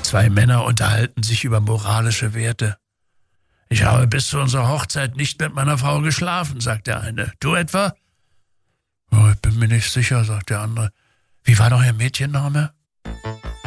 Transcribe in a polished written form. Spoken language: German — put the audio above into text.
Zwei Männer unterhalten sich über moralische Werte. »Ich habe bis zu unserer Hochzeit nicht mit meiner Frau geschlafen«, sagt der eine. »Du etwa?« »Oh, ich bin mir nicht sicher«, sagt der andere. »Wie war doch Ihr Mädchenname?«